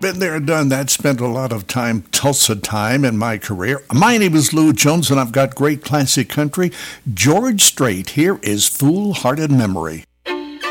Been there, done that, spent a lot of time, Tulsa time in my career. My name is Lou Jones, and I've got great classic country. George Strait, here is Fool Hearted Memory.